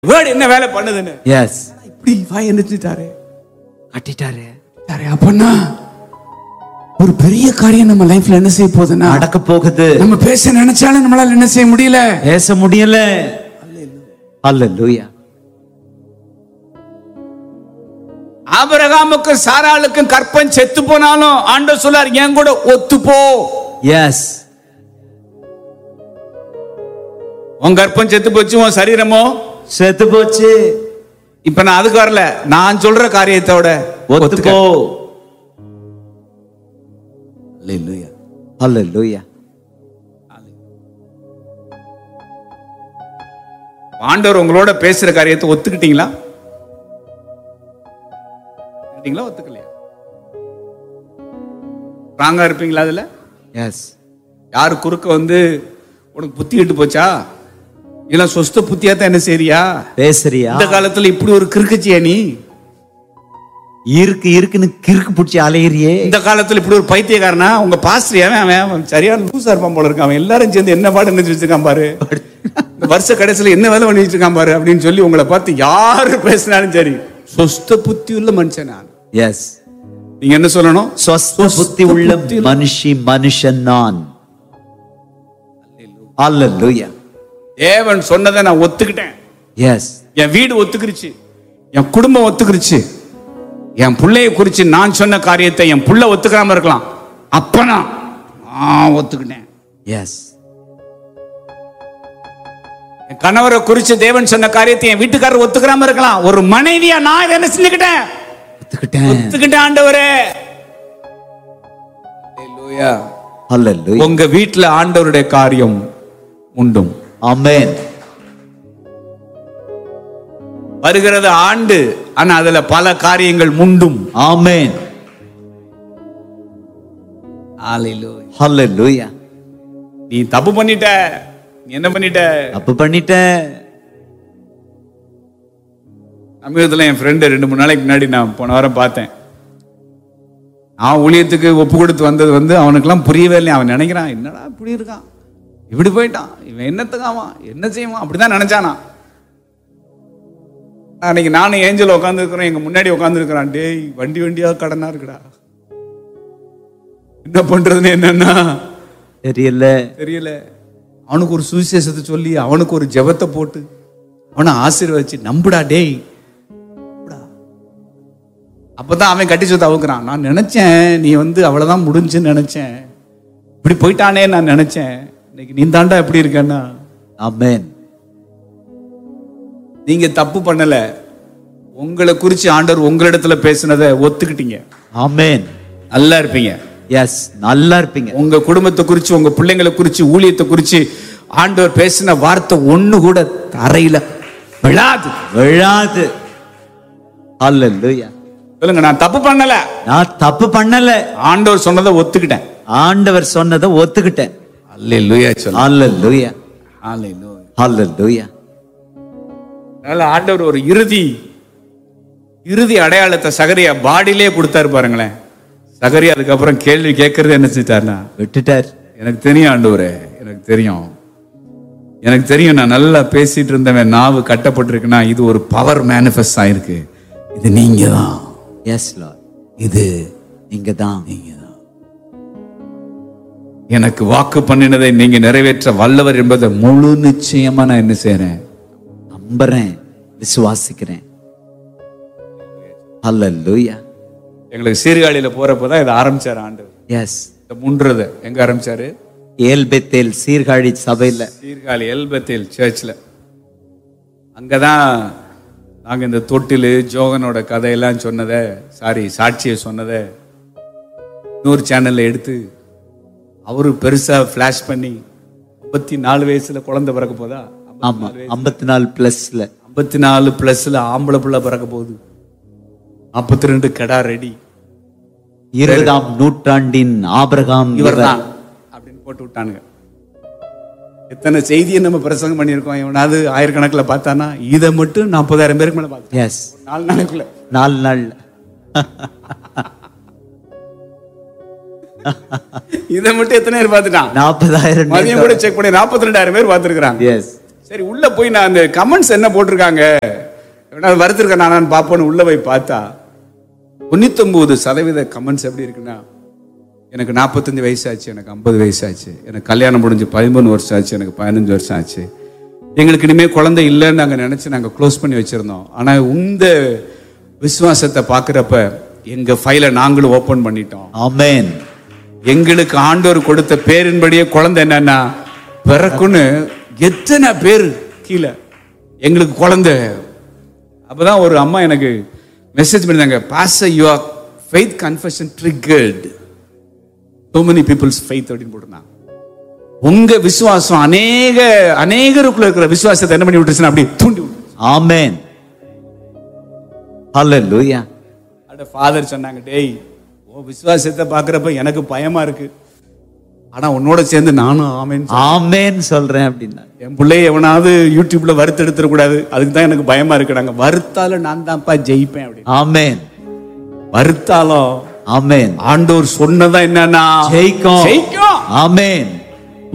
Word என்ன வேலை பண்ணுதுன்னு. எஸ், இப்படி வாய் என்னட்டாரு கட்டிட்டாரு. அப்பன்னா ஒரு பெரிய காரியம் நம்ம லைஃப்ல என்ன செய்ய போகுதுன்னா நடக்க போகுது. நம்ம பேச நினைச்சாலும் நம்மளால என்ன செய்ய முடியல, பேச முடியல. அல்லேலூயா. ஆபிரகாமுக்கும் சாராளுக்கும் கற்பம் செத்து போனாலும் ஆண்டவர் சொல்லார் என் கூட ஒத்துப்போ. எஸ், உன் கற்பம் செத்து போச்சு, உன் சரீரமோ செத்து போச்சு. இப்ப நான் அதுக்கு வரல, நான் சொல்ற காரியத்தோட ஒத்துக்கோ. அல்லேலூயா. அல்லேலூயா. ஆண்டவர் உங்களோட பேசுற காரியத்தை ஒத்துக்கிட்டீங்களா? ஒத்துக்கலையா? ஸ்ட்ராங்கா இருப்பீங்களா அதுல? எஸ். யாரு குறுக்க வந்து உனக்கு புத்தி விட்டு போச்சா, இல்ல சொஸ்த புத்தியாத்தான் என்ன செய்றியா பேசுறியா? இந்த காலத்துல இப்படி ஒரு கிறுக்குச்சியா நீ? இருக்குன்னு கிறுக்கு பிடிச்சி அலையிறியே. இந்த காலத்துல இப்படி ஒரு பைத்தியக்காரனா? உங்க பாஸ்டர் அவன் சரியான லூசா இருப்பான் போல இருக்கான். அவன் எல்லாரும் சேர்ந்து என்ன பாடு நினைச்சு வச்சிருக்கான் பாரு, இந்த வருஷ கடைசியில என்ன வேலை பண்ணி வச்சிருக்கான் பாரு அப்படின்னு சொல்லி உங்களை பார்த்து யாரு பேசினாலும் சரி, சொஸ்த புத்தி உள்ள மனுஷன் நான். எஸ். நீங்க என்ன சொல்லணும்? சொஸ்த புத்தி உள்ள மனுஷன் நான். அல்லேலூயா. தேவன் சொன்னதை நான் ஒத்துக்கிட்டேன். எஸ். என் வீடு ஒத்துக்கிருச்சு, என் குடும்பம் ஒத்துக்கிருச்சு, என் பிள்ளைய குறிச்சு நான் சொன்ன காரியத்தை என் புள்ள ஒத்துக்காம இருக்கலாம், அப்ப நான் ஒத்துக்கிட்டேன். எஸ். என் கணவரை குறிச்சு தேவன் சொன்ன காரியத்தை என் வீட்டுக்காரர் ஒத்துக்காம இருக்கலாம், ஒரு மனைவியா நான் இதை என்ன செஞ்சுக்கிட்டேன்? ஒத்துக்கிட்டேன் ஆண்டவரே. அல்லேலூயா. அல்லேலூயா. உங்க வீட்டுல ஆண்டவருடைய காரியம் உண்டும். ஆமென். வருகிறது ஆண்டு, ஆனா அதுல பல காரியங்கள் முண்டும். ஆமென். அல்லேலூயா. அல்லேலூயா. நீ தப்பு பண்ணிட்ட, நீ என்ன பண்ணிட்ட? தப்பு பண்ணிட்ட. சமீபத்தில் என் ஃப்ரெண்டு 2-3 நாளைக்கு முன்னாடி நான் போன வாரம் பார்த்தேன். அவன் ஊழியத்துக்கு ஒப்பு கொடுத்து வந்தது வந்து அவனுக்கெல்லாம் புரியவே இல்லை. அவன் நினைக்கிறான், என்னடா இப்படி இருக்கான், இப்படி போயிட்டான், இவன் என்னத்துக்காவான், என்ன செய்வான், அப்படிதான் நினைச்சானா. அன்னைக்கு நானும் ஏஞ்சல் உட்காந்துருக்கிறோம், எங்க முன்னாடி உட்காந்துருக்கிறான். டேய் வண்டியா கடனா இருக்குடா, என்ன பண்றதுன்னு என்னன்னா தெரியல. அவனுக்கு ஒரு சுவிசேஷத்தை சொல்லி, அவனுக்கு ஒரு ஜெபத்தை போட்டு, அவனை ஆசீர்வதிச்சு, நம்புடா டேய். அப்பதான் அவன் கட்டி சொத்து அவுக்குறான். நான் நினைச்சேன் நீ வந்து அவ்வளவுதான் முடிஞ்சுன்னு நினைச்சேன், இப்படி போயிட்டானே நான் நினைச்சேன், இன்னைக்கு நீ தாண்டா எப்படி இருக்கன்னா. ஆமென். நீங்க தப்பு பண்ணல, உங்களை குறிச்சு ஆண்டவர் உங்களிடத்துல பேசினதை ஒத்துக்கிட்டீங்க. ஆமென். நல்லா இருப்பீங்க. எஸ், நல்லா இருப்பீங்க. உங்க குடும்பத்தை குறிச்சு, உங்க பிள்ளைங்களை குறிச்சு, ஊழியத்தை குறிச்சு ஆண்டவர் பேசின வார்த்தை ஒண்ணு கூட தரையில விழாது. அல்லேலூயா. சொல்லுங்க, நான் தப்பு பண்ணல, நான் தப்பு பண்ணல, ஆண்டவர் சொன்னதை ஒத்துக்கிட்டேன். ஆண்டவர் சொன்னதை ஒத்துக்கிட்டேன். அல்லேலூயா. அல்லேலூயா. அல்லேலூயா. அல்லேலூயா. அதனால ஆண்டவர் ஒரு இறுதி அடையாளத்தை சகரியா பாடியிலே கொடுத்தாரு பாருங்களேன். சகரியா அதுக்கப்புறம் கேள்வி கேட்கறது என்ன செஞ்சாருன்னா விட்டுட்டார். எனக்கு தெரியும் ஆண்டவரே, எனக்கு தெரியும் நான் நல்லா பேசிட்டு இருந்தவன் நாவு கட்டப்பட்டிருக்குன்னா இது ஒரு பவர் மேனிஃபெஸ்ட் ஆயிருக்கு. இது நீங்க தான். S Lord. இது நீங்க தான். எனக்கு வாக்கு பண்ணினதை நீங்க நிறைவேற்ற வல்லவர் என்பதை முழு நிச்சயமா நான் என்ன செய்றேன்? நம்புறேன், விசுவாசிக்கிறேன். அல்லேலூயா. எங்களுக்கு சீர்காழியில போறப்பதான் இதை ஆரம்பிச்சாரு ஆண்டவர். எஸ். இந்த முன்றதை எங்க ஆரம்பிச்சாரு? ஏல்பெத்தேல் சீர்காழி சபையில, சீர்காழி எல்பெத்தேல் சர்ச்ல. அங்கதான் நாங்க இந்த தொட்டிலு ஜோகனோட கதையெல்லாம் சொன்னதை, சாட்சியை சொன்னதை இன்னொரு சேனல்ல எடுத்து அவரு பெருசா பிளாஷ் பண்ணி 54 வயசுல குழந்தை பிறக்க போதா? ஆமா, 54+ல 54+ல ஆம்பளை பிள்ளை பிறக்க போகுது. 42 கடா ரெடி. 20ஆம் நூற்றாண்டின் ஆபிரகாம் இவர்தான் அப்படின்னு போட்டு விட்டானுங்க. எத்தனை செய்தியை நம்ம பிரசங்கம் பண்ணியிருக்கோம். இவனாவது ஆயிரக்கணக்கில் பார்த்தானா, இதை மட்டும் 40,000 பேருக்கு மேல பார்த்தேன். எஸ். 4 நாளைக்குள்ள 4 நாள். இதை மட்டும் எத்தனை பேர் பார்த்துட்டான்? 40,000. மதியம் கூட செக் பண்ணி 42,000 பேர் பார்த்திருக்கிறாங்க. எஸ். சரி உள்ள போய் நான் அந்த கமெண்ட்ஸ் என்ன போட்டிருக்காங்க வருத்திருக்கேன் நானான்னு பார்ப்போன்னு உள்ள போய் பார்த்தா 99% கமெண்ட்ஸ் எப்படி இருக்குன்னா, எனக்கு 45 வயசாச்சு, எனக்கு 50 வயசாச்சு, எனக்கு கல்யாணம் முடிஞ்சு 13 வருஷம் ஆச்சு, எனக்கு 15 வருஷம் ஆச்சு, எங்களுக்கு இனிமே குழந்தை இல்லைன்னு நாங்கள் நினைச்சு நாங்கள் க்ளோஸ் பண்ணி வச்சிருந்தோம். ஆனா இந்த விசுவாசத்தை பார்க்கிறப்ப எங்க ஃபைலை நாங்களும் ஓபன் பண்ணிட்டோம். ஆமென். எங்களுக்கு ஆண்டவர் கொடுத்த பேரின்படியே குழந்தை என்னன்னா பிறக்குன்னு எத்தனை பேர் கீழே எங்களுக்கு குழந்தை. அப்பதான் ஒரு அம்மா எனக்கு மெசேஜ் பண்ணிருந்தாங்க, pastor your faith confession triggered so many people's faith அப்படின்னு போட்டுருந்தாங்க. உங்க விசுவாசம் அநேகருக்குள்ள இருக்கிற விசுவாசத்தை என்ன பண்ணி விட்டுருச்சுன்னா அப்படி தூண்டி விட்டுருச்சு. ஆமென். ஹல்லேலூயா. அட ஃபாதர் சொன்னாங்க, டேய் உன் விசுவாசத்தை பார்க்கறப்ப எனக்கு பயமா இருக்கு, ஆனா உன்னோட சேர்ந்து நானும் ஆமென் சொல்றேன் அப்படின்னா, என் பிள்ளைய எவனாவது யூடியூப்ல வறுத்து எடுத்துட கூடாது, அதுக்கு தான் எனக்கு பயமா இருக்கு. நாங்க வறுத்தாலும் நான் தான்ப்பா ஜெயிப்பேன் அப்படின்னு. ஆமென். வறுத்தாலும் ஆமென். ஆண்டவர் சொன்னதா என்னன்னா ஜெயிக்கும். ஜெயிக்கும். ஆமென்.